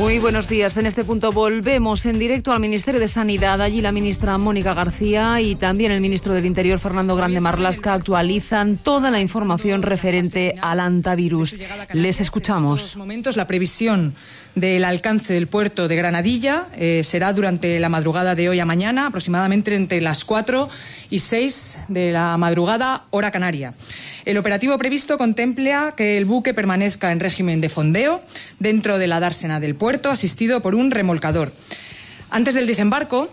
Muy buenos días. En este punto volvemos en directo al Ministerio de Sanidad. Allí la ministra Mónica García y también el ministro del Interior, Fernando Grande Marlaska, actualizan toda la información referente al hantavirus. Les escuchamos. En estos momentos, la previsión del alcance del puerto de Granadilla será durante la madrugada de hoy a mañana, aproximadamente entre las 4 y 6 de la madrugada, hora canaria. El operativo previsto contempla que el buque permanezca en régimen de fondeo dentro de la dársena del puerto, asistido por un remolcador. Antes del desembarco,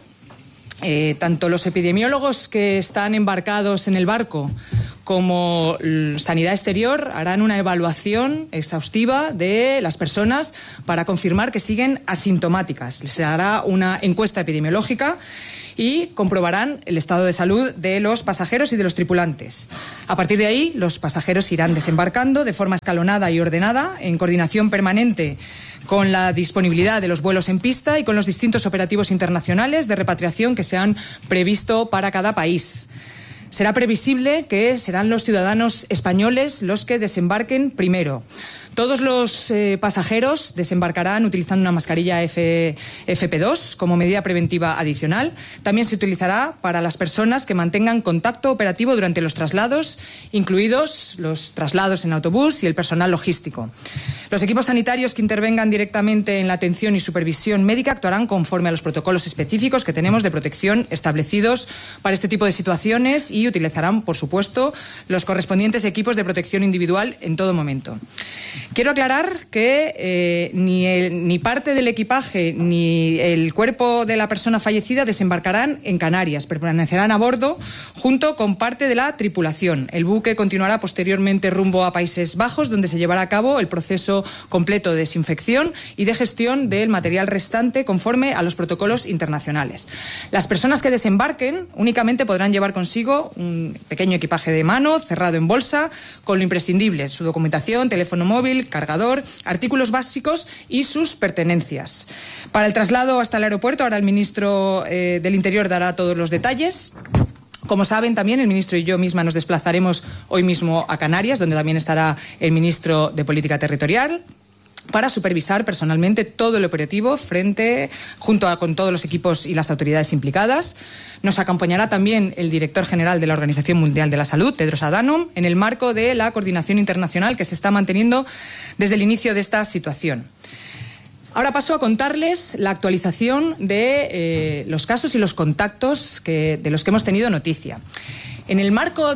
tanto los epidemiólogos que están embarcados en el barco como Sanidad Exterior harán una evaluación exhaustiva de las personas para confirmar que siguen asintomáticas. Se hará una encuesta epidemiológica y comprobarán el estado de salud de los pasajeros y de los tripulantes. A partir de ahí, los pasajeros irán desembarcando de forma escalonada y ordenada, en coordinación permanente con la disponibilidad de los vuelos en pista y con los distintos operativos internacionales de repatriación que se han previsto para cada país. Será previsible que serán los ciudadanos españoles los que desembarquen primero. Todos los pasajeros desembarcarán utilizando una mascarilla FP2 como medida preventiva adicional. También se utilizará para las personas que mantengan contacto operativo durante los traslados, incluidos los traslados en autobús y el personal logístico. Los equipos sanitarios que intervengan directamente en la atención y supervisión médica actuarán conforme a los protocolos específicos que tenemos de protección establecidos para este tipo de situaciones y utilizarán, por supuesto, los correspondientes equipos de protección individual en todo momento. Quiero aclarar que ni parte del equipaje ni el cuerpo de la persona fallecida desembarcarán en Canarias. Permanecerán a bordo junto con parte de la tripulación. El buque continuará posteriormente rumbo a Países Bajos, donde se llevará a cabo el proceso completo de desinfección y de gestión del material restante conforme a los protocolos internacionales. Las personas que desembarquen únicamente podrán llevar consigo un pequeño equipaje de mano cerrado en bolsa con lo imprescindible: su documentación, teléfono móvil, cargador, artículos básicos y sus pertenencias. Para el traslado hasta el aeropuerto, ahora el ministro del Interior dará todos los detalles. Como saben, también el ministro y yo misma nos desplazaremos hoy mismo a Canarias, donde también estará el ministro de Política Territorial, para supervisar personalmente todo el operativo junto con todos los equipos y las autoridades implicadas. Nos acompañará también el director general de la Organización Mundial de la Salud, Tedros Adhanom, en el marco de la coordinación internacional que se está manteniendo desde el inicio de esta situación. Ahora paso a contarles la actualización de los casos y los contactos de los que hemos tenido noticia. En el marco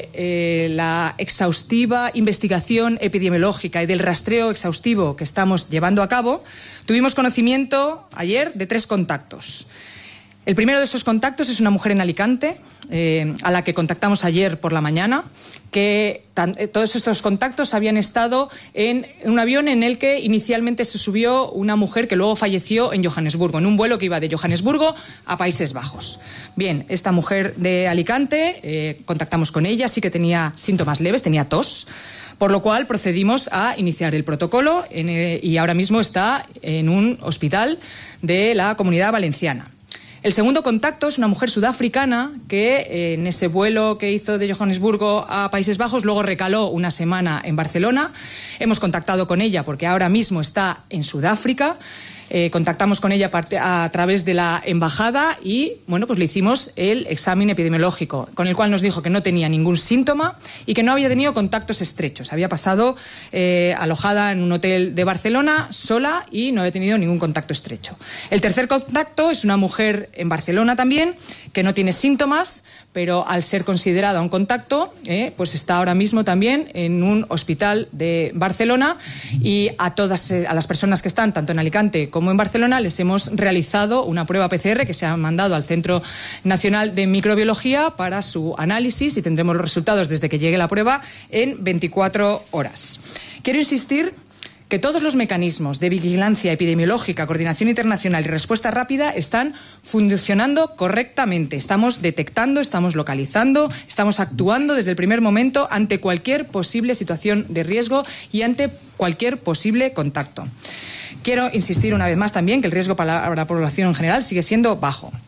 de la exhaustiva investigación epidemiológica y del rastreo exhaustivo que estamos llevando a cabo, tuvimos conocimiento ayer de 3 contactos. El primero de esos contactos es una mujer en Alicante, a la que contactamos ayer por la mañana, que todos estos contactos habían estado en un avión en el que inicialmente se subió una mujer que luego falleció en Johannesburgo, en un vuelo que iba de Johannesburgo a Países Bajos. Bien, esta mujer de Alicante, contactamos con ella, sí que tenía síntomas leves, tenía tos, por lo cual procedimos a iniciar el protocolo y ahora mismo está en un hospital de la Comunidad Valenciana. El segundo contacto es una mujer sudafricana que en ese vuelo que hizo de Johannesburgo a Países Bajos luego recaló una semana en Barcelona. Hemos contactado con ella porque ahora mismo está en Sudáfrica. Contactamos con ella a través de la embajada y le hicimos el examen epidemiológico, con el cual nos dijo que no tenía ningún síntoma y que no había tenido contactos estrechos. Había pasado alojada en un hotel de Barcelona sola y no había tenido ningún contacto estrecho. El tercer contacto es una mujer en Barcelona también, que no tiene síntomas, pero al ser considerada un contacto, pues está ahora mismo también en un hospital de Barcelona, y a las personas que están tanto en Alicante como en Barcelona les hemos realizado una prueba PCR que se ha mandado al Centro Nacional de Microbiología para su análisis y tendremos los resultados desde que llegue la prueba en 24 horas. Quiero insistir que todos los mecanismos de vigilancia epidemiológica, coordinación internacional y respuesta rápida están funcionando correctamente. Estamos detectando, estamos localizando, estamos actuando desde el primer momento ante cualquier posible situación de riesgo y ante cualquier posible contacto. Quiero insistir una vez más también que el riesgo para la población en general sigue siendo bajo.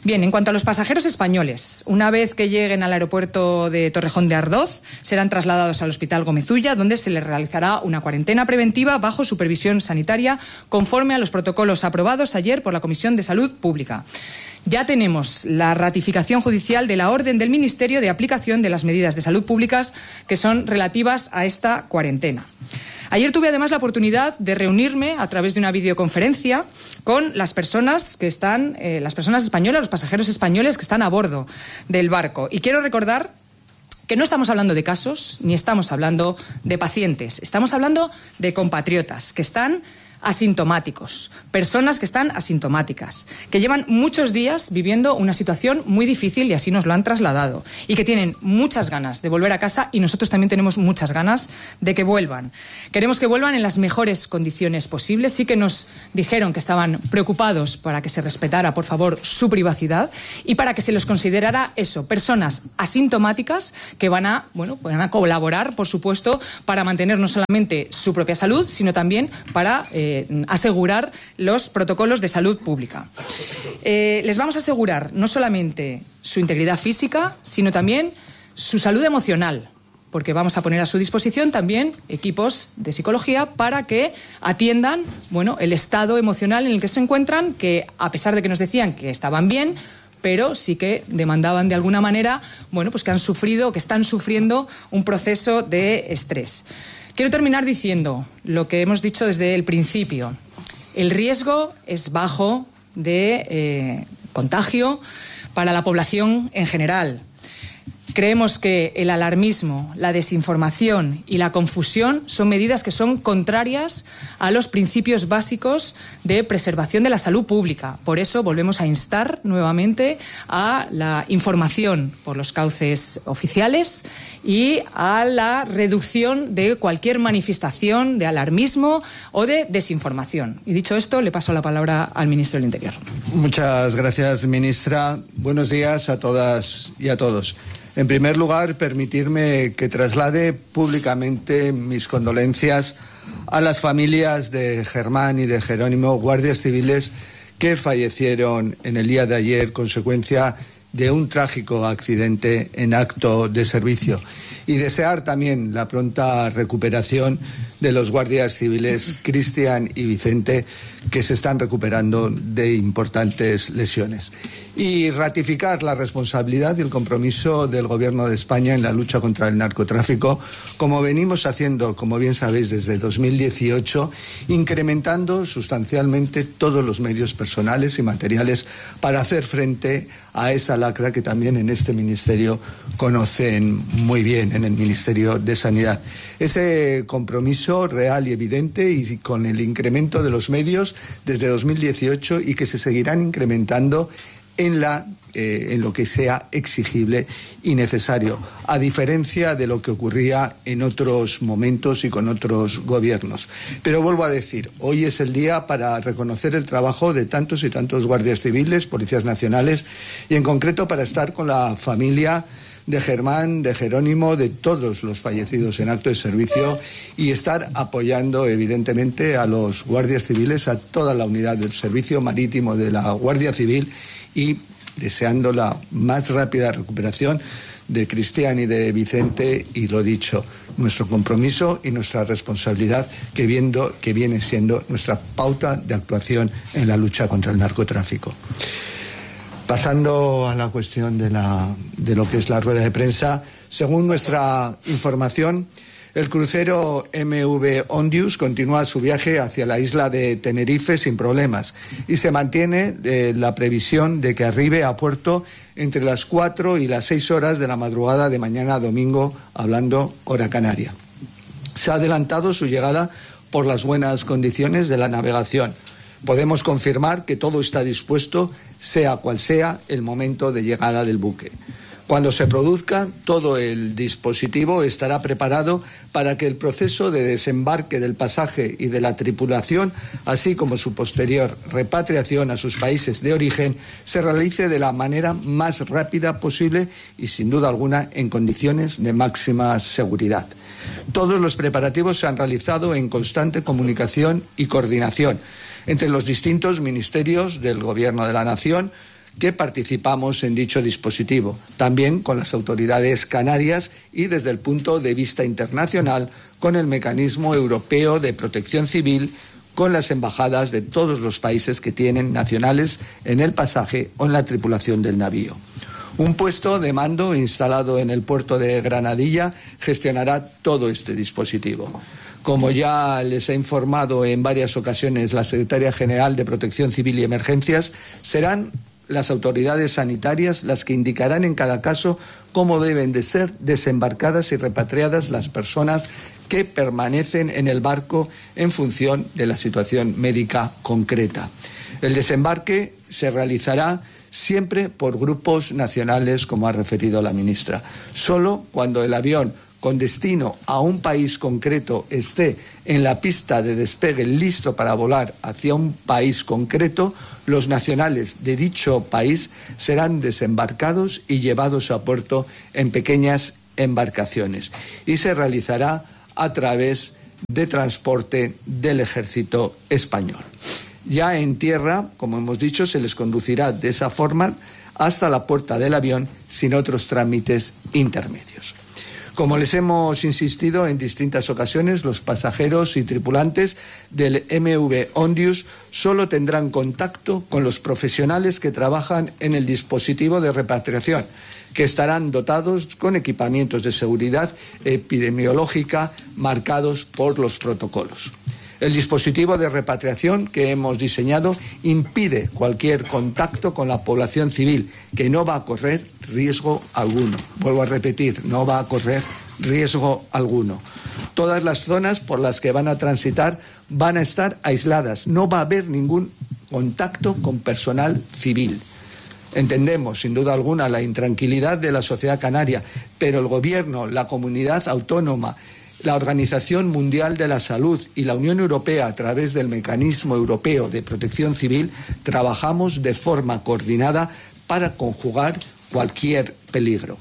Bien, en cuanto a los pasajeros españoles, una vez que lleguen al aeropuerto de Torrejón de Ardoz, serán trasladados al Hospital Gómez Ulla, donde se les realizará una cuarentena preventiva bajo supervisión sanitaria, conforme a los protocolos aprobados ayer por la Comisión de Salud Pública. Ya tenemos la ratificación judicial de la orden del Ministerio de aplicación de las medidas de salud públicas que son relativas a esta cuarentena. Ayer tuve además la oportunidad de reunirme a través de una videoconferencia con las personas que están, las personas españolas, los pasajeros españoles que están a bordo del barco. Y quiero recordar que no estamos hablando de casos ni estamos hablando de pacientes. Estamos hablando de compatriotas que están asintomáticos, personas que están asintomáticas, que llevan muchos días viviendo una situación muy difícil y así nos lo han trasladado, y que tienen muchas ganas de volver a casa, y nosotros también tenemos muchas ganas de que vuelvan. Queremos que vuelvan en las mejores condiciones posibles. Sí que nos dijeron que estaban preocupados para que se respetara, por favor, su privacidad y para que se los considerara eso, personas asintomáticas que van a colaborar, por supuesto, para mantener no solamente su propia salud, sino también para asegurar los protocolos de salud pública. Les vamos a asegurar no solamente su integridad física, sino también su salud emocional, porque vamos a poner a su disposición también equipos de psicología para que atiendan, el estado emocional en el que se encuentran, que a pesar de que nos decían que estaban bien, pero sí que demandaban de alguna manera, que han sufrido, que están sufriendo un proceso de estrés. Quiero terminar diciendo lo que hemos dicho desde el principio. El riesgo es bajo de contagio para la población en general. Creemos que el alarmismo, la desinformación y la confusión son medidas que son contrarias a los principios básicos de preservación de la salud pública. Por eso volvemos a instar nuevamente a la información por los cauces oficiales y a la reducción de cualquier manifestación de alarmismo o de desinformación. Y dicho esto, le paso la palabra al ministro del Interior. Muchas gracias, ministra. Buenos días a todas y a todos. En primer lugar, permitirme que traslade públicamente mis condolencias a las familias de Germán y de Jerónimo, guardias civiles que fallecieron en el día de ayer consecuencia de un trágico accidente en acto de servicio, y desear también la pronta recuperación de los guardias civiles Cristian y Vicente, que se están recuperando de importantes lesiones. Y ratificar la responsabilidad y el compromiso del Gobierno de España en la lucha contra el narcotráfico, como venimos haciendo, como bien sabéis, desde 2018, incrementando sustancialmente todos los medios personales y materiales para hacer frente a esa lacra que también en este ministerio conocen muy bien, en el Ministerio de Sanidad. Ese compromiso real y evidente, y con el incremento de los medios desde 2018, y que se seguirán incrementando en lo que sea exigible y necesario, a diferencia de lo que ocurría en otros momentos y con otros gobiernos. Pero vuelvo a decir, hoy es el día para reconocer el trabajo de tantos y tantos guardias civiles, policías nacionales, y en concreto para estar con la familia de Germán, de Jerónimo, de todos los fallecidos en acto de servicio, y estar apoyando evidentemente a los guardias civiles, a toda la unidad del servicio marítimo de la Guardia Civil, y deseando la más rápida recuperación de Cristian y de Vicente, y lo dicho, nuestro compromiso y nuestra responsabilidad que viene siendo nuestra pauta de actuación en la lucha contra el narcotráfico. Pasando a la cuestión de lo que es la rueda de prensa, según nuestra información, el crucero MV Ondius continúa su viaje hacia la isla de Tenerife sin problemas, y se mantiene la previsión de que arribe a puerto entre las 4 y las 6 horas de la madrugada de mañana domingo, hablando hora canaria. Se ha adelantado su llegada por las buenas condiciones de la navegación. Podemos confirmar que todo está dispuesto, sea cual sea el momento de llegada del buque. Cuando se produzca, todo el dispositivo estará preparado para que el proceso de desembarque del pasaje y de la tripulación, así como su posterior repatriación a sus países de origen, se realice de la manera más rápida posible y, sin duda alguna, en condiciones de máxima seguridad. Todos los preparativos se han realizado en constante comunicación y coordinación entre los distintos ministerios del Gobierno de la Nación, que participamos en dicho dispositivo, también con las autoridades canarias y desde el punto de vista internacional con el Mecanismo Europeo de Protección Civil, con las embajadas de todos los países que tienen nacionales en el pasaje o en la tripulación del navío. Un puesto de mando instalado en el puerto de Granadilla gestionará todo este dispositivo. Como ya les he informado en varias ocasiones la Secretaría General de Protección Civil y Emergencias, serán las autoridades sanitarias las que indicarán en cada caso cómo deben de ser desembarcadas y repatriadas las personas que permanecen en el barco en función de la situación médica concreta. El desembarque se realizará siempre por grupos nacionales, como ha referido la ministra. Solo cuando el avión con destino a un país concreto esté en la pista de despegue listo para volar hacia un país concreto, los nacionales de dicho país serán desembarcados y llevados a puerto en pequeñas embarcaciones y se realizará a través de transporte del Ejército español. Ya en tierra, como hemos dicho, se les conducirá de esa forma hasta la puerta del avión sin otros trámites intermedios. Como les hemos insistido en distintas ocasiones, los pasajeros y tripulantes del MV Ondius solo tendrán contacto con los profesionales que trabajan en el dispositivo de repatriación, que estarán dotados con equipamientos de seguridad epidemiológica marcados por los protocolos. El dispositivo de repatriación que hemos diseñado impide cualquier contacto con la población civil, que no va a correr riesgo alguno. Vuelvo a repetir, no va a correr riesgo alguno. Todas las zonas por las que van a transitar van a estar aisladas. No va a haber ningún contacto con personal civil. Entendemos, sin duda alguna, la intranquilidad de la sociedad canaria, pero el Gobierno, la comunidad autónoma, la Organización Mundial de la Salud y la Unión Europea, a través del Mecanismo Europeo de Protección Civil, trabajamos de forma coordinada para conjugar cualquier peligro.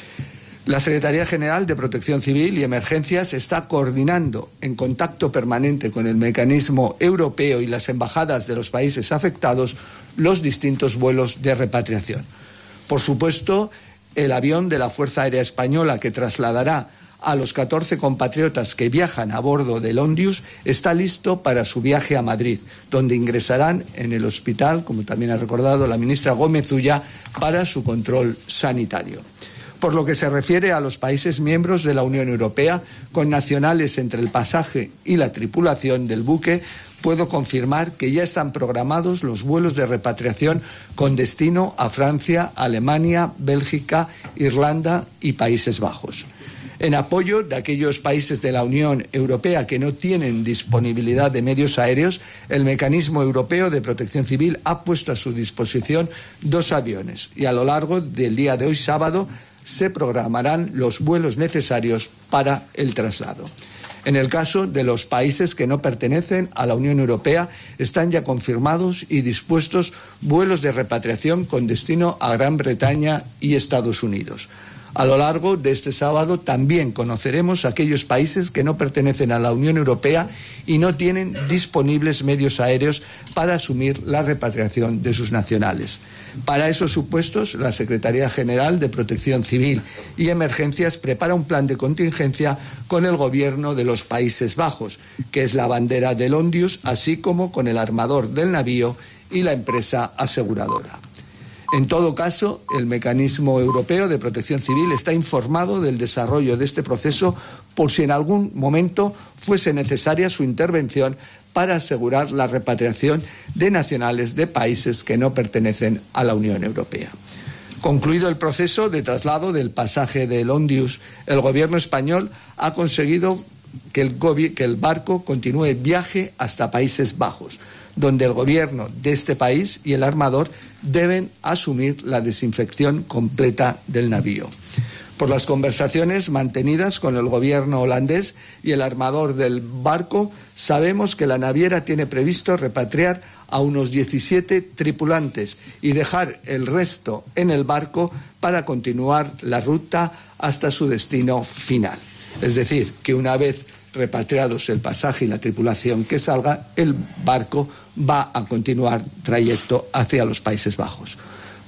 La Secretaría General de Protección Civil y Emergencias está coordinando en contacto permanente con el Mecanismo Europeo y las embajadas de los países afectados los distintos vuelos de repatriación. Por supuesto, el avión de la Fuerza Aérea Española que trasladará a los 14 compatriotas que viajan a bordo del Ondius está listo para su viaje a Madrid, donde ingresarán en el hospital, como también ha recordado la ministra Gómez Ulla, para su control sanitario. Por lo que se refiere a los países miembros de la Unión Europea, con nacionales entre el pasaje y la tripulación del buque, puedo confirmar que ya están programados los vuelos de repatriación con destino a Francia, Alemania, Bélgica, Irlanda y Países Bajos. En apoyo de aquellos países de la Unión Europea que no tienen disponibilidad de medios aéreos, el Mecanismo Europeo de Protección Civil ha puesto a su disposición 2 aviones y a lo largo del día de hoy, sábado, se programarán los vuelos necesarios para el traslado. En el caso de los países que no pertenecen a la Unión Europea, están ya confirmados y dispuestos vuelos de repatriación con destino a Gran Bretaña y Estados Unidos. A lo largo de este sábado también conoceremos aquellos países que no pertenecen a la Unión Europea y no tienen disponibles medios aéreos para asumir la repatriación de sus nacionales. Para esos supuestos, la Secretaría General de Protección Civil y Emergencias prepara un plan de contingencia con el Gobierno de los Países Bajos, que es la bandera del Ondius, así como con el armador del navío y la empresa aseguradora. En todo caso, el Mecanismo Europeo de Protección Civil está informado del desarrollo de este proceso por si en algún momento fuese necesaria su intervención para asegurar la repatriación de nacionales de países que no pertenecen a la Unión Europea. Concluido el proceso de traslado del pasaje del Ondius, el Gobierno español ha conseguido que el barco continúe viaje hasta Países Bajos, donde el gobierno de este país y el armador deben asumir la desinfección completa del navío. Por las conversaciones mantenidas con el gobierno holandés y el armador del barco, sabemos que la naviera tiene previsto repatriar a unos 17 tripulantes y dejar el resto en el barco para continuar la ruta hasta su destino final. Es decir, que una vez repatriados el pasaje y la tripulación que salga, el barco va a continuar trayecto hacia los Países Bajos.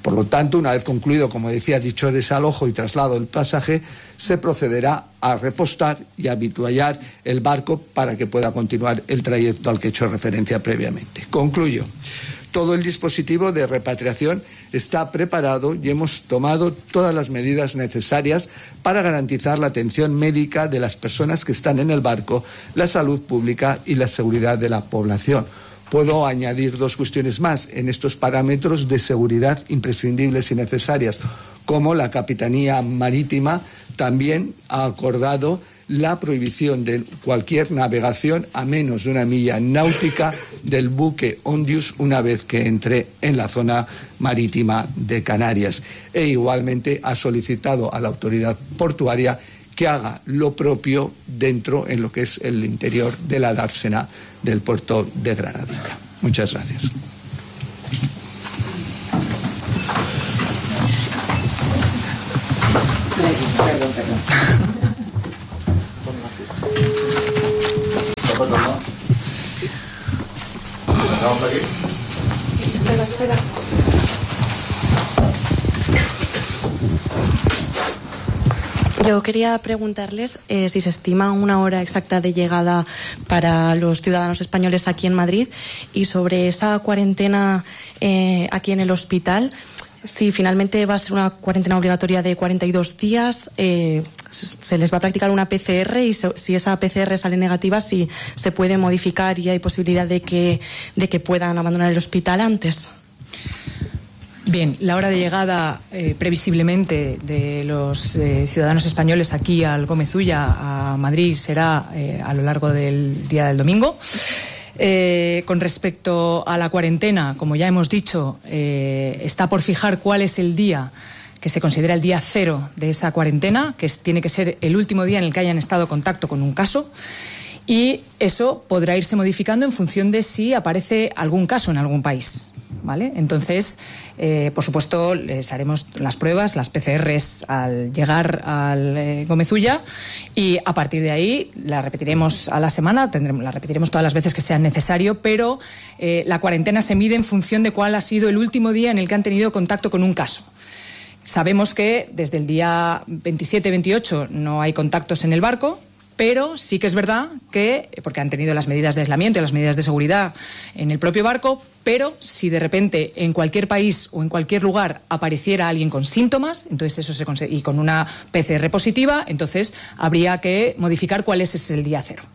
Por lo tanto, una vez concluido, como decía, dicho desalojo y traslado del pasaje, se procederá a repostar y habituallar el barco para que pueda continuar el trayecto al que he hecho referencia previamente. Concluyo. Todo el dispositivo de repatriación está preparado y hemos tomado todas las medidas necesarias para garantizar la atención médica de las personas que están en el barco, la salud pública y la seguridad de la población. Puedo añadir dos cuestiones más en estos parámetros de seguridad imprescindibles y necesarias, como la Capitanía Marítima también ha acordado la prohibición de cualquier navegación a menos de 1 milla náutica del buque Ondius una vez que entre en la zona marítima de Canarias. E igualmente ha solicitado a la autoridad portuaria que haga lo propio dentro en lo que es el interior de la dársena del puerto de Granadica. Muchas gracias. Espera. Yo quería preguntarles si se estima una hora exacta de llegada para los ciudadanos españoles aquí en Madrid y sobre esa cuarentena aquí en el hospital, si finalmente va a ser una cuarentena obligatoria de 42 días, se les va a practicar una PCR y si esa PCR sale negativa, si se puede modificar y hay posibilidad de que puedan abandonar el hospital antes. Bien, la hora de llegada previsiblemente de los ciudadanos españoles aquí al Gómez Ulla, a Madrid, será a lo largo del día del domingo. Con respecto a la cuarentena, como ya hemos dicho, está por fijar cuál es el día que se considera el día cero de esa cuarentena, que tiene que ser el último día en el que hayan estado en contacto con un caso. Y eso podrá irse modificando en función de si aparece algún caso en algún país, ¿vale? Entonces, por supuesto, les haremos las pruebas, las PCRs al llegar al Gómez Ulla y a partir de ahí la repetiremos a la semana, la repetiremos todas las veces que sea necesario, pero la cuarentena se mide en función de cuál ha sido el último día en el que han tenido contacto con un caso. Sabemos que desde el día 27-28 no hay contactos en el barco, pero sí que es verdad que, porque han tenido las medidas de aislamiento y las medidas de seguridad en el propio barco, pero si de repente en cualquier país o en cualquier lugar apareciera alguien con síntomas, entonces eso y con una PCR positiva, entonces habría que modificar cuál es el día cero.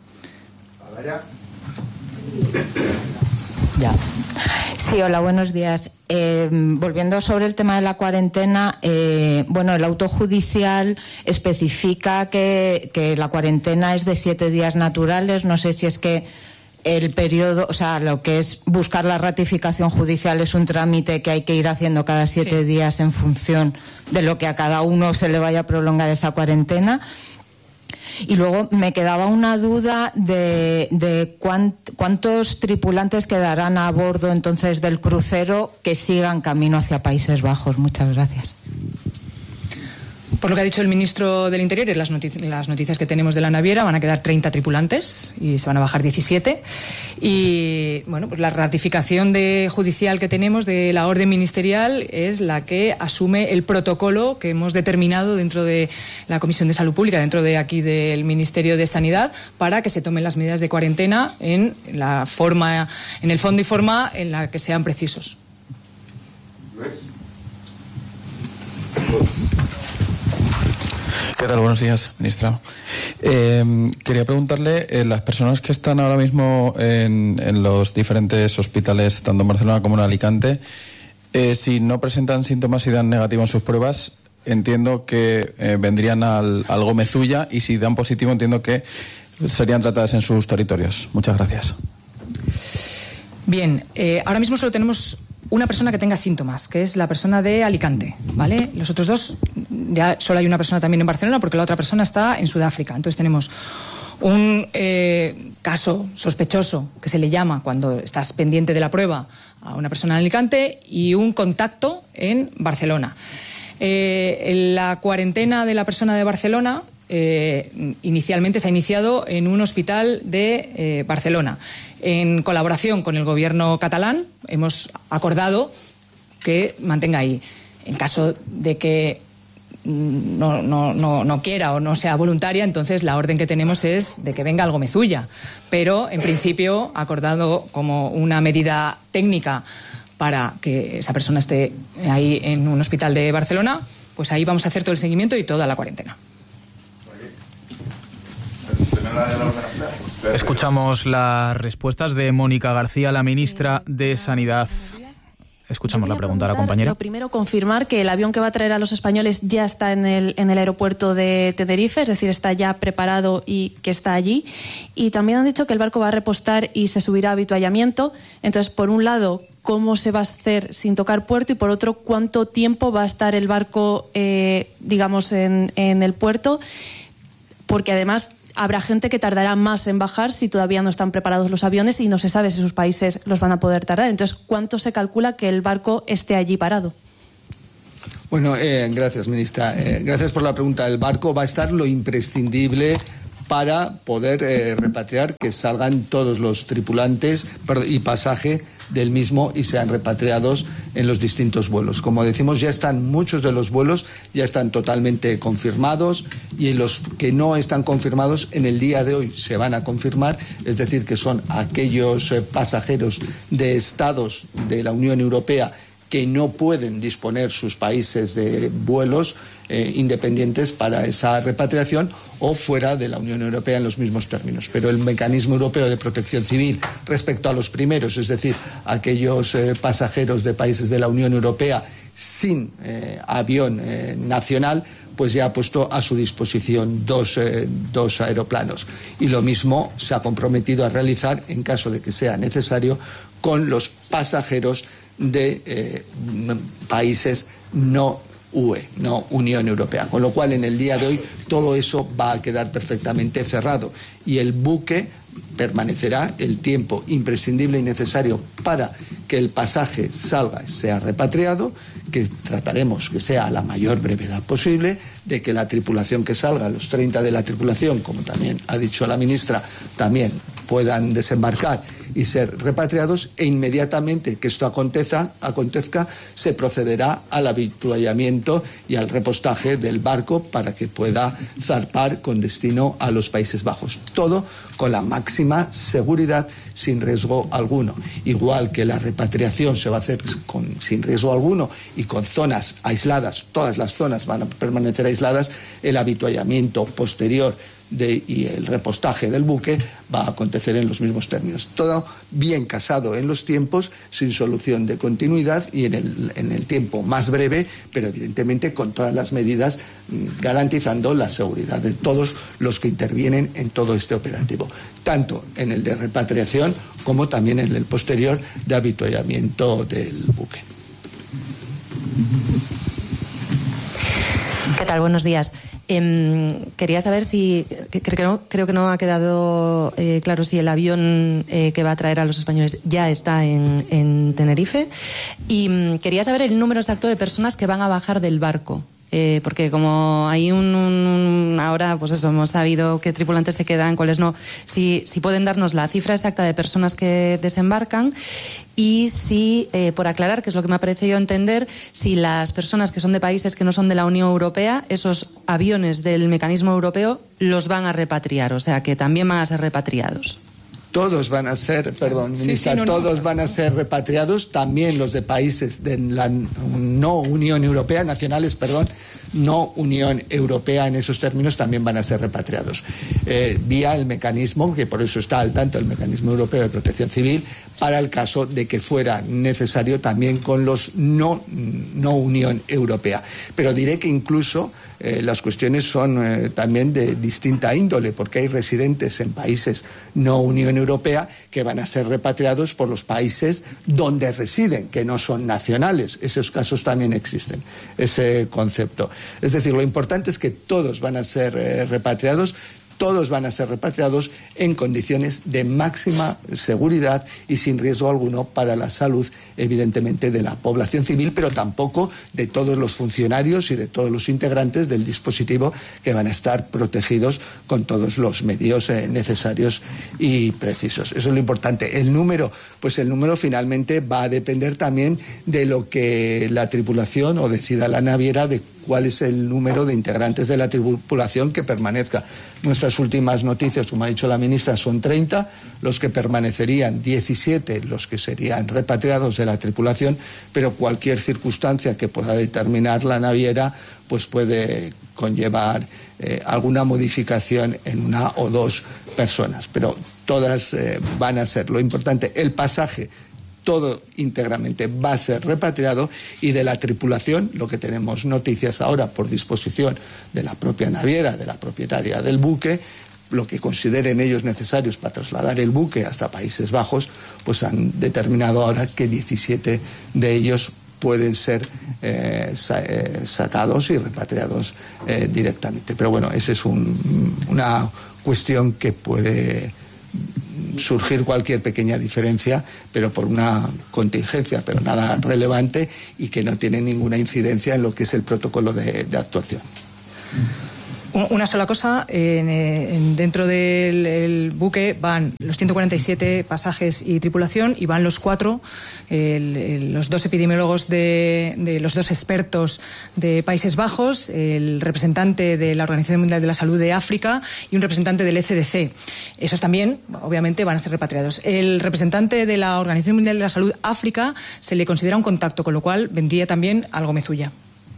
Ya. Sí, hola, buenos días. Volviendo sobre el tema de la cuarentena, el auto judicial especifica que la cuarentena es de 7 días naturales. No sé si es que el periodo, o sea, lo que es buscar la ratificación judicial es un trámite que hay que ir haciendo cada 7 días en función de lo que a cada uno se le vaya a prolongar esa cuarentena. Y luego me quedaba una duda de cuántos tripulantes quedarán a bordo entonces del crucero que sigan camino hacia Países Bajos. Muchas gracias. Por lo que ha dicho el ministro del Interior y las noticias que tenemos de la naviera, van a quedar 30 tripulantes y se van a bajar 17. Y bueno, pues la ratificación judicial que tenemos de la orden ministerial es la que asume el protocolo que hemos determinado dentro de la Comisión de Salud Pública, dentro de aquí del Ministerio de Sanidad, para que se tomen las medidas de cuarentena en el fondo y forma en la que sean precisos. ¿Qué tal? Buenos días, ministra. Quería preguntarle, las personas que están ahora mismo en los diferentes hospitales, tanto en Barcelona como en Alicante, si no presentan síntomas y dan negativo en sus pruebas, entiendo que vendrían al Gómez Ulla, y si dan positivo, entiendo que serían tratadas en sus territorios. Muchas gracias. Bien, ahora mismo solo tenemos una persona que tenga síntomas, que es la persona de Alicante, ¿vale? Los otros dos, ya solo hay una persona también en Barcelona, porque la otra persona está en Sudáfrica. Entonces tenemos un caso sospechoso, que se le llama cuando estás pendiente de la prueba, a una persona en Alicante, y un contacto en Barcelona. La cuarentena de la persona de Barcelona inicialmente se ha iniciado en un hospital de Barcelona. En colaboración con el gobierno catalán hemos acordado que mantenga ahí. En caso de que no quiera o no sea voluntaria, entonces la orden que tenemos es de que venga al Gomezulla. Pero, en principio, acordado como una medida técnica para que esa persona esté ahí en un hospital de Barcelona, pues ahí vamos a hacer todo el seguimiento y toda la cuarentena. Escuchamos las respuestas de Mónica García, la ministra de Sanidad. Escuchamos la pregunta a la compañera. Lo primero, confirmar que el avión que va a traer a los españoles ya está en el aeropuerto de Tenerife, es decir, está ya preparado y que está allí. Y también han dicho que el barco va a repostar y se subirá a avituallamiento. Entonces, por un lado, ¿cómo se va a hacer sin tocar puerto? Y por otro, ¿cuánto tiempo va a estar el barco, digamos, en el puerto? Porque además habrá gente que tardará más en bajar si todavía no están preparados los aviones y no se sabe si sus países los van a poder tardar. Entonces, ¿cuánto se calcula que el barco esté allí parado? Bueno, gracias, ministra. Gracias por la pregunta. El barco va a estar lo imprescindible para poder repatriar, que salgan todos los tripulantes y pasaje del mismo y sean repatriados en los distintos vuelos. Como decimos, ya están muchos de los vuelos, ya están totalmente confirmados, y los que no están confirmados en el día de hoy se van a confirmar, es decir, que son aquellos pasajeros de estados de la Unión Europea que no pueden disponer sus países de vuelos independientes para esa repatriación, o fuera de la Unión Europea en los mismos términos. Pero el mecanismo europeo de protección civil respecto a los primeros, es decir, aquellos pasajeros de países de la Unión Europea sin avión nacional, pues ya ha puesto a su disposición dos aeroplanos. Y lo mismo se ha comprometido a realizar, en caso de que sea necesario, con los pasajeros de países no UE, no Unión Europea. Con lo cual, en el día de hoy, todo eso va a quedar perfectamente cerrado y el buque permanecerá el tiempo imprescindible y necesario para que el pasaje salga y sea repatriado, que trataremos que sea a la mayor brevedad posible, de que la tripulación que salga, los 30 de la tripulación, como también ha dicho la ministra, también puedan desembarcar y ser repatriados, e inmediatamente que esto acontezca, se procederá al avituallamiento y al repostaje del barco para que pueda zarpar con destino a los Países Bajos. Todo con la máxima seguridad, sin riesgo alguno. Igual que la repatriación se va a hacer sin riesgo alguno y con zonas aisladas, todas las zonas van a permanecer aisladas, el avituallamiento posterior y el repostaje del buque va a acontecer en los mismos términos. Todo bien casado en los tiempos, sin solución de continuidad y en el tiempo más breve, pero evidentemente con todas las medidas garantizando la seguridad de todos los que intervienen en todo este operativo, tanto en el de repatriación como también en el posterior de avituallamiento del buque. ¿Qué tal? Buenos días. Quería saber si, creo que no ha quedado claro si el avión que va a traer a los españoles ya está en Tenerife, y quería saber el número exacto de personas que van a bajar del barco. Porque como hay ahora, pues eso, hemos sabido qué tripulantes se quedan, cuáles no. Si pueden darnos la cifra exacta de personas que desembarcan, y si, por aclarar, que es lo que me ha parecido entender, si las personas que son de países que no son de la Unión Europea, esos aviones del mecanismo europeo los van a repatriar, o sea que también van a ser repatriados. Todos van a ser, ministra, todos van a ser repatriados, también los de países de la no Unión Europea, nacionales, no Unión Europea en esos términos, también van a ser repatriados. Vía el mecanismo, que por eso está al tanto el mecanismo europeo de protección civil, para el caso de que fuera necesario también con los no Unión Europea. Pero diré que incluso las cuestiones son también de distinta índole, porque hay residentes en países no Unión Europea que van a ser repatriados por los países donde residen, que no son nacionales. Esos casos también existen, ese concepto. Es decir, lo importante es que todos van a ser repatriados, todos van a ser repatriados en condiciones de máxima seguridad y sin riesgo alguno para la salud, evidentemente, de la población civil, pero tampoco de todos los funcionarios y de todos los integrantes del dispositivo, que van a estar protegidos con todos los medios necesarios y precisos. Eso es lo importante. El número finalmente va a depender también de lo que la tripulación o decida la naviera, de cuál es el número de integrantes de la tripulación que permanezca. Nuestras últimas noticias, como ha dicho la ministra, son 30, los que permanecerían 17, los que serían repatriados de la tripulación, pero cualquier circunstancia que pueda determinar la naviera pues puede conllevar alguna modificación en una o dos personas, pero todas van a ser, lo importante, el pasaje, todo íntegramente va a ser repatriado, y de la tripulación, lo que tenemos noticias ahora por disposición de la propia naviera, de la propietaria del buque, lo que consideren ellos necesarios para trasladar el buque hasta Países Bajos, pues han determinado ahora que 17 de ellos pueden ser sacados y repatriados directamente. Pero bueno, esa es una cuestión que puede surgir cualquier pequeña diferencia, pero por una contingencia, pero nada relevante, y que no tiene ninguna incidencia en lo que es el protocolo de actuación. Una sola cosa, dentro del buque van los 147 pasajes y tripulación, y van los 4, los 2 epidemiólogos de los 2 expertos de Países Bajos, el representante de la Organización Mundial de la Salud de África y un representante del ECDC. Esos también, obviamente, van a ser repatriados. El representante de la Organización Mundial de la Salud África se le considera un contacto, con lo cual vendría también al Gómez Ulla.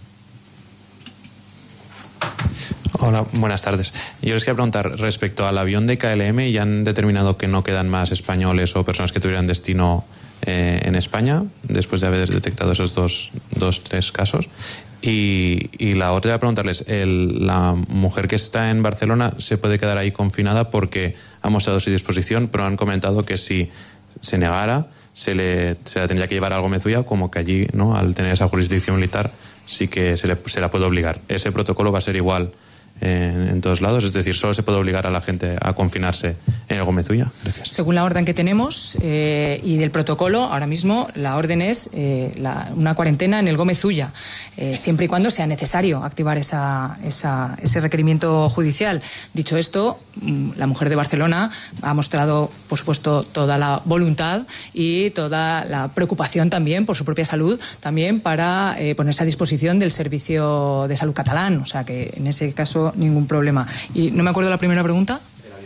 Hola, buenas tardes. Yo les quería preguntar, respecto al avión de KLM, ¿ya han determinado que no quedan más españoles o personas que tuvieran destino en España, después de haber detectado esos tres casos? Y la otra, preguntarles, la mujer que está en Barcelona se puede quedar ahí confinada porque ha mostrado su disposición, pero han comentado que si se negara, se la tendría que llevar a Gómez Ulla, como que allí, ¿no?, al tener esa jurisdicción militar, sí que se la puede obligar. ¿Ese protocolo va a ser igual en todos lados? Es decir, ¿solo se puede obligar a la gente a confinarse en el Gómez Ulla? Gracias. Según la orden que tenemos y del protocolo, ahora mismo la orden es una cuarentena en el Gómez Ulla, siempre y cuando sea necesario activar ese requerimiento judicial. Dicho esto, la mujer de Barcelona ha mostrado, por supuesto, toda la voluntad y toda la preocupación también por su propia salud, también para ponerse a disposición del Servicio de Salud catalán. O sea que en ese caso ningún problema. Y no me acuerdo la primera pregunta.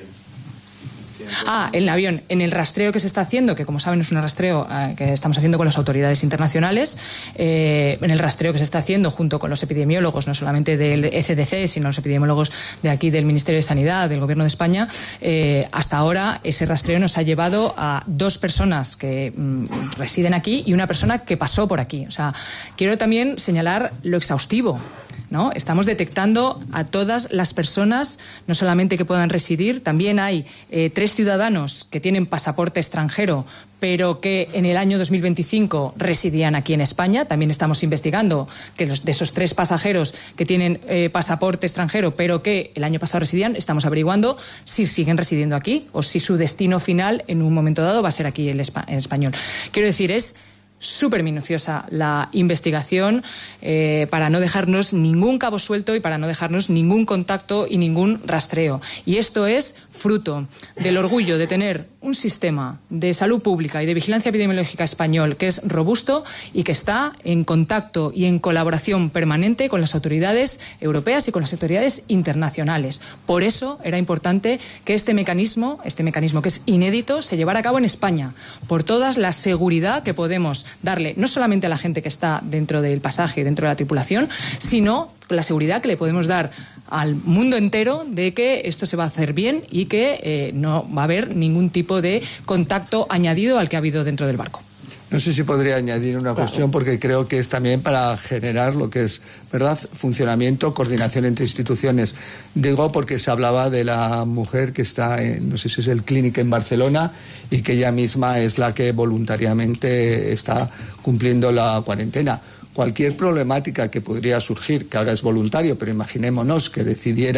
El avión. En el rastreo que se está haciendo, que como saben es un rastreo que estamos haciendo con las autoridades internacionales, en el rastreo que se está haciendo junto con los epidemiólogos, no solamente del ECDC, sino los epidemiólogos de aquí del Ministerio de Sanidad, del Gobierno de España, hasta ahora ese rastreo nos ha llevado a 2 personas que residen aquí y una persona que pasó por aquí. O sea, quiero también señalar lo exhaustivo, ¿no? Estamos detectando a todas las personas, no solamente que puedan residir, también hay 3 ciudadanos que tienen pasaporte extranjero, pero que en el año 2025 residían aquí en España. También estamos investigando que de esos 3 pasajeros que tienen pasaporte extranjero, pero que el año pasado residían, estamos averiguando si siguen residiendo aquí o si su destino final en un momento dado va a ser aquí en español. Quiero decir, es súper minuciosa la investigación para no dejarnos ningún cabo suelto y para no dejarnos ningún contacto y ningún rastreo. Y esto es fruto del orgullo de tener un sistema de salud pública y de vigilancia epidemiológica español que es robusto y que está en contacto y en colaboración permanente con las autoridades europeas y con las autoridades internacionales. Por eso era importante que este mecanismo que es inédito, se llevara a cabo en España, por toda la seguridad que podemos darle, no solamente a la gente que está dentro del pasaje, dentro de la tripulación, sino la seguridad que le podemos dar al mundo entero de que esto se va a hacer bien y que no va a haber ningún tipo de contacto añadido al que ha habido dentro del barco. No sé si podría añadir una cuestión, porque creo que es también para generar lo que es, ¿verdad?, funcionamiento, coordinación entre instituciones. Digo porque se hablaba de la mujer que está en, no sé si es el Clínic en Barcelona, y que ella misma es la que voluntariamente está cumpliendo la cuarentena. Cualquier problemática que podría surgir, que ahora es voluntario, pero imaginémonos que decidiera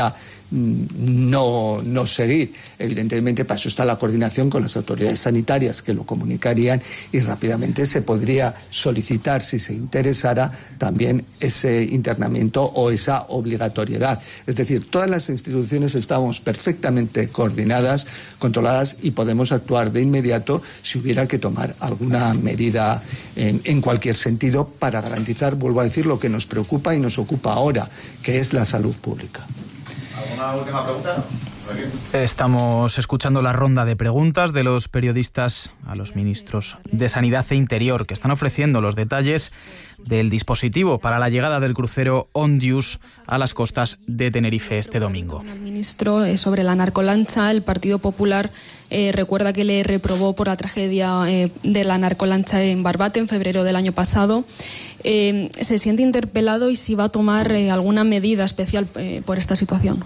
no seguir. Evidentemente, para eso está la coordinación con las autoridades sanitarias que lo comunicarían y rápidamente se podría solicitar, si se interesara, también ese internamiento o esa obligatoriedad. Es decir, todas las instituciones estamos perfectamente coordinadas, controladas y podemos actuar de inmediato si hubiera que tomar alguna medida en cualquier sentido para garantizar, vuelvo a decir, lo que nos preocupa y nos ocupa ahora, que es la salud pública. ¿Alguna última pregunta? Estamos escuchando la ronda de preguntas de los periodistas a los ministros de Sanidad e Interior, que están ofreciendo los detalles del dispositivo para la llegada del crucero Ondius a las costas de Tenerife este domingo. El ministro, sobre la narcolancha, el Partido Popular recuerda que le reprobó por la tragedia de la narcolancha en Barbate en febrero del año pasado. ¿Se siente interpelado y si va a tomar alguna medida especial por esta situación?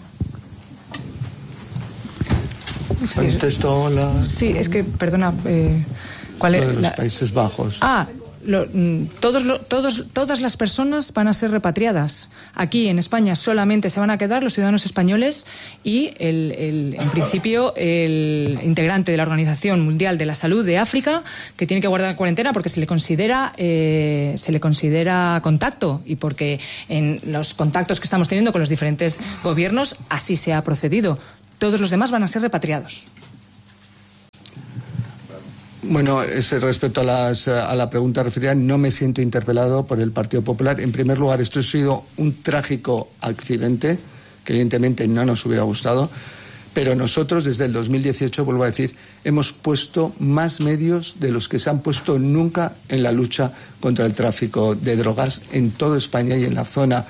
Sí, es que, perdona, ¿cuál es? Lo de los Países Bajos. Todas las personas van a ser repatriadas. Aquí en España solamente se van a quedar los ciudadanos españoles y en principio el integrante de la Organización Mundial de la Salud de África, que tiene que guardar cuarentena porque se le considera contacto y porque en los contactos que estamos teniendo con los diferentes gobiernos así se ha procedido. Todos los demás van a ser repatriados. Bueno, respecto a la pregunta referida, no me siento interpelado por el Partido Popular. En primer lugar, esto ha sido un trágico accidente que evidentemente no nos hubiera gustado, pero nosotros desde el 2018, vuelvo a decir, hemos puesto más medios de los que se han puesto nunca en la lucha contra el tráfico de drogas en toda España y en la zona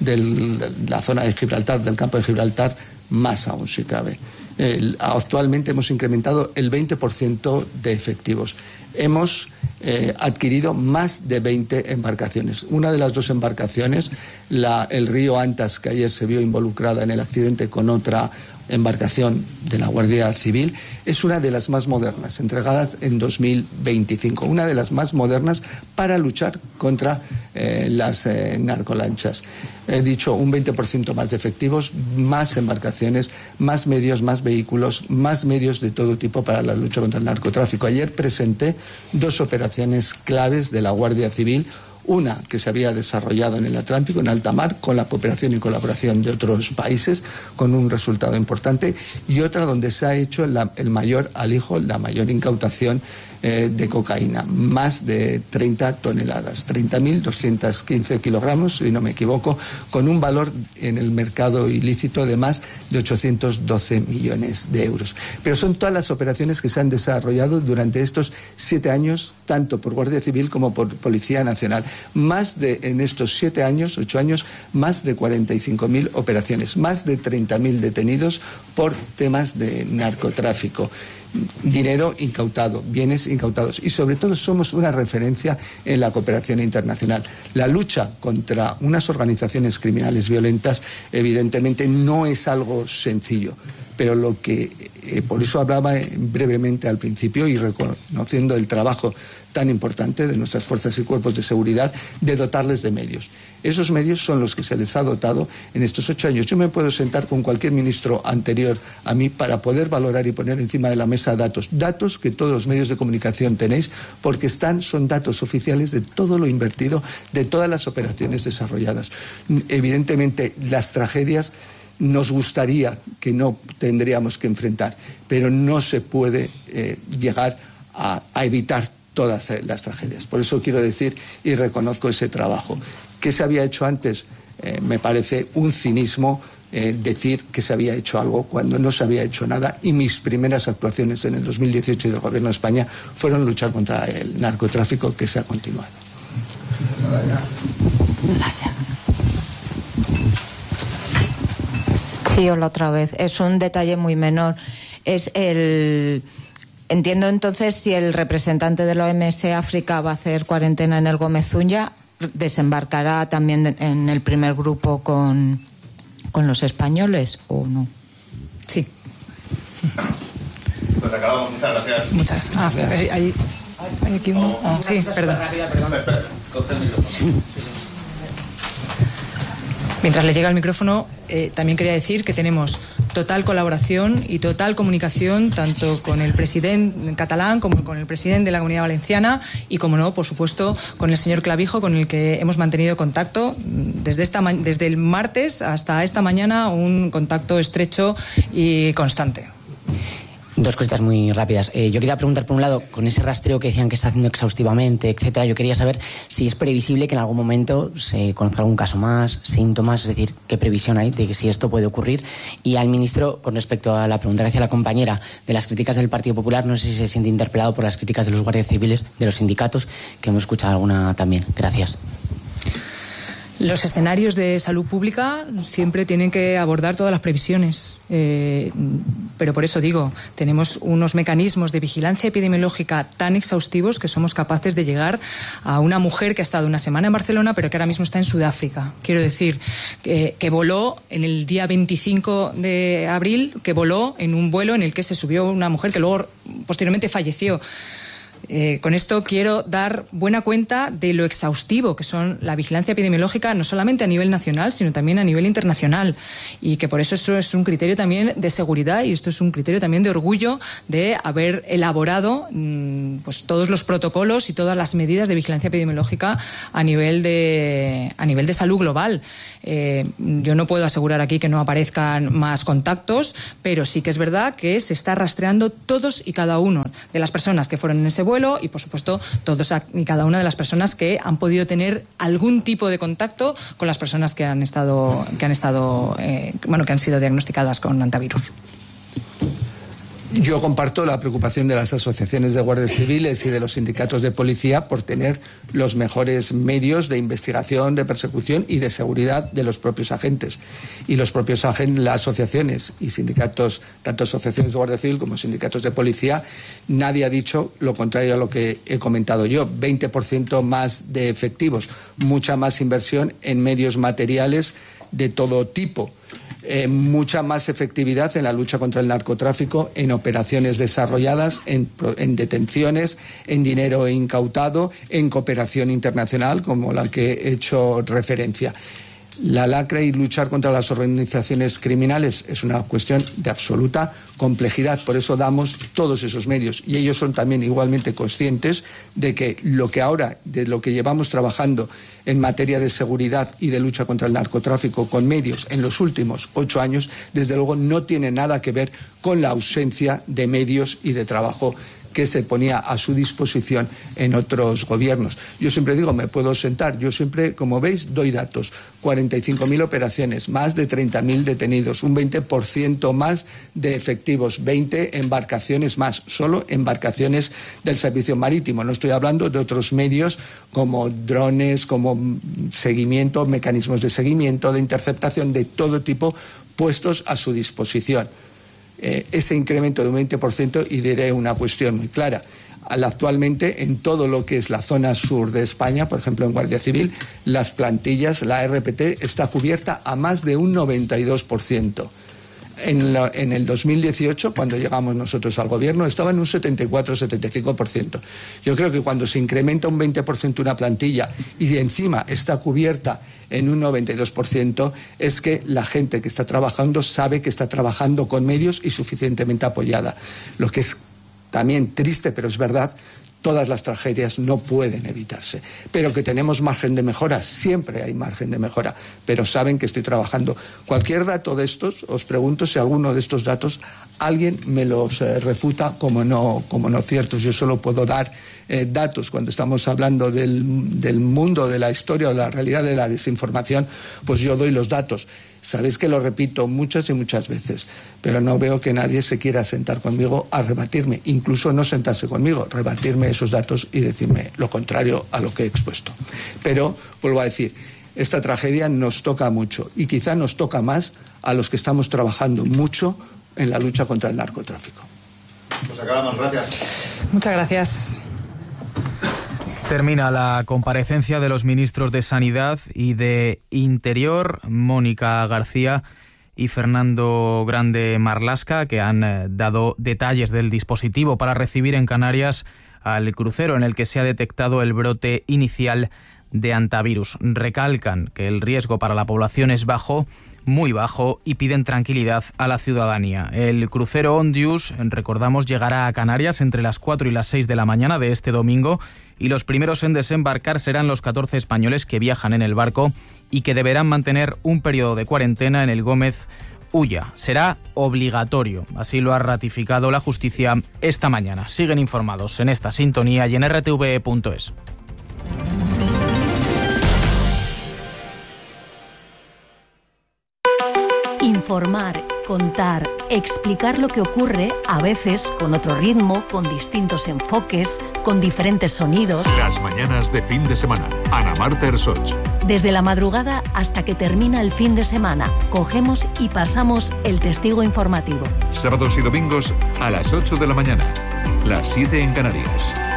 de Gibraltar, del campo de Gibraltar, más aún si cabe. Actualmente hemos incrementado el 20% de efectivos. Hemos adquirido más de 20 embarcaciones. Una de las dos embarcaciones, el río Antas, que ayer se vio involucrada en el accidente con otra embarcación de la Guardia Civil, es una de las más modernas, entregadas en 2025, una de las más modernas para luchar contra las narcolanchas. He dicho un 20% más de efectivos, más embarcaciones, más medios, más vehículos, más medios de todo tipo para la lucha contra el narcotráfico. Ayer presenté 2 operaciones claves de la Guardia Civil. Una que se había desarrollado en el Atlántico, en alta mar, con la cooperación y colaboración de otros países, con un resultado importante, y otra donde se ha hecho el mayor alijo, la mayor incautación de cocaína, más de 30 toneladas, 30.215 kilogramos, si no me equivoco, con un valor en el mercado ilícito de más de 812 millones de euros. Pero son todas las operaciones que se han desarrollado durante estos 7 años, tanto por Guardia Civil como por Policía Nacional. En estos 7 años, 8 años, más de 45.000 operaciones, más de 30.000 detenidos por temas de narcotráfico. Dinero incautado, bienes incautados y sobre todo somos una referencia en la cooperación internacional. La lucha contra unas organizaciones criminales violentas evidentemente no es algo sencillo, pero por eso hablaba brevemente al principio y reconociendo el trabajo tan importante de nuestras fuerzas y cuerpos de seguridad de dotarles de medios. Esos medios son los que se les ha dotado en estos 8 años. Yo me puedo sentar con cualquier ministro anterior a mí para poder valorar y poner encima de la mesa datos que todos los medios de comunicación tenéis, porque son datos oficiales de todo lo invertido, de todas las operaciones desarrolladas. Evidentemente, las tragedias nos gustaría que no tendríamos que enfrentar, pero no se puede llegar a evitar todas las tragedias. Por eso quiero decir y reconozco ese trabajo. ¿Qué se había hecho antes? Me parece un cinismo decir que se había hecho algo cuando no se había hecho nada, y mis primeras actuaciones en el 2018 del Gobierno de España fueron luchar contra el narcotráfico, que se ha continuado. Sí, hola otra vez. Es un detalle muy menor. Entiendo entonces, si el representante de la OMS África va a hacer cuarentena en el Gómez Ulla, ¿desembarcará también en el primer grupo con los españoles o no? Sí. Pues acabamos. Muchas gracias. Muchas gracias. Hay aquí uno. Sí, perdón. Espera, coge el micrófono. Mientras le llega el micrófono, también quería decir que tenemos total colaboración y total comunicación tanto con el presidente catalán como con el presidente de la Comunidad Valenciana y, como no, por supuesto, con el señor Clavijo, con el que hemos mantenido contacto desde el martes hasta esta mañana, un contacto estrecho y constante. Dos cositas muy rápidas. Yo quería preguntar, por un lado, con ese rastreo que decían que está haciendo exhaustivamente, etcétera, yo quería saber si es previsible que en algún momento se conozca algún caso más, síntomas, es decir, qué previsión hay de que si esto puede ocurrir. Y al ministro, con respecto a la pregunta que hacía la compañera de las críticas del Partido Popular, no sé si se siente interpelado por las críticas de los guardias civiles, de los sindicatos, que hemos escuchado alguna también. Gracias. Los escenarios de salud pública siempre tienen que abordar todas las previsiones, pero por eso digo, tenemos unos mecanismos de vigilancia epidemiológica tan exhaustivos que somos capaces de llegar a una mujer que ha estado una semana en Barcelona pero que ahora mismo está en Sudáfrica. Quiero decir, que voló en el día 25 de abril, que voló en un vuelo en el que se subió una mujer que luego posteriormente falleció. Con esto quiero dar buena cuenta de lo exhaustivo que son la vigilancia epidemiológica, no solamente a nivel nacional, sino también a nivel internacional, y que por eso esto es un criterio también de seguridad y esto es un criterio también de orgullo de haber elaborado pues todos los protocolos y todas las medidas de vigilancia epidemiológica a nivel de salud global. Yo no puedo asegurar aquí que no aparezcan más contactos, pero sí que es verdad que se está rastreando todos y cada uno de las personas que fueron en ese vuelo y, por supuesto, todos y cada una de las personas que han podido tener algún tipo de contacto con las personas que han sido diagnosticadas con hantavirus. Yo comparto la preocupación de las asociaciones de guardias civiles y de los sindicatos de policía por tener los mejores medios de investigación, de persecución y de seguridad de los propios agentes. Y los propios agentes, las asociaciones y sindicatos, tanto asociaciones de guardia civil como sindicatos de policía, nadie ha dicho lo contrario a lo que he comentado yo. 20% más de efectivos, mucha más inversión en medios materiales de todo tipo. Mucha más efectividad en la lucha contra el narcotráfico, en operaciones desarrolladas, en detenciones, en dinero incautado, en cooperación internacional, como la que he hecho referencia. La lacra y luchar contra las organizaciones criminales es una cuestión de absoluta complejidad, por eso damos todos esos medios y ellos son también igualmente conscientes de que lo que llevamos trabajando en materia de seguridad y de lucha contra el narcotráfico con medios en los últimos 8 años, desde luego no tiene nada que ver con la ausencia de medios y de trabajo que se ponía a su disposición en otros gobiernos. Yo siempre digo, me puedo sentar, yo siempre, como veis, doy datos. 45.000 operaciones, más de 30.000 detenidos, un 20% más de efectivos, 20 embarcaciones más, solo embarcaciones del servicio marítimo. No estoy hablando de otros medios como drones, como seguimiento, mecanismos de seguimiento, de interceptación, de todo tipo puestos a su disposición. Ese incremento de un 20%, y diré una cuestión muy clara. Actualmente, en todo lo que es la zona sur de España, por ejemplo en Guardia Civil, las plantillas, la RPT está cubierta a más de un 92%. En el 2018, cuando llegamos nosotros al gobierno, estaba en un 74-75%. Yo creo que cuando se incrementa un 20% una plantilla y encima está cubierta en un 92%, es que la gente que está trabajando sabe que está trabajando con medios y suficientemente apoyada. Lo que es también triste, pero es verdad, todas las tragedias no pueden evitarse. Pero que tenemos margen de mejora, siempre hay margen de mejora, pero saben que estoy trabajando. Cualquier dato de estos, os pregunto si alguno de estos datos alguien me los refuta como no ciertos. Yo solo puedo dar datos cuando estamos hablando del mundo, de la historia o de la realidad de la desinformación, pues yo doy los datos. Sabéis que lo repito muchas y muchas veces, pero no veo que nadie se quiera sentar conmigo a rebatirme, incluso no sentarse conmigo, rebatirme esos datos y decirme lo contrario a lo que he expuesto. Pero, vuelvo a decir, esta tragedia nos toca mucho y quizá nos toca más a los que estamos trabajando mucho en la lucha contra el narcotráfico. Pues acabamos, gracias. Muchas gracias. Termina la comparecencia de los ministros de Sanidad y de Interior, Mónica García y Fernando Grande Marlaska, que han dado detalles del dispositivo para recibir en Canarias al crucero en el que se ha detectado el brote inicial de antivirus. Recalcan que el riesgo para la población es bajo, muy bajo, y piden tranquilidad a la ciudadanía. El crucero Ondius, recordamos, llegará a Canarias entre las 4 y las 6 de la mañana de este domingo, y los primeros en desembarcar serán los 14 españoles que viajan en el barco y que deberán mantener un periodo de cuarentena en el Gómez Ulla. Será obligatorio, así lo ha ratificado la justicia esta mañana. Siguen informados en esta sintonía y en rtve.es. Informar, contar, explicar lo que ocurre, a veces con otro ritmo, con distintos enfoques, con diferentes sonidos. Las mañanas de fin de semana. Ana Marta Ersoch. Desde la madrugada hasta que termina el fin de semana, cogemos y pasamos el testigo informativo. Sábados y domingos a las 8 de la mañana, las 7 en Canarias.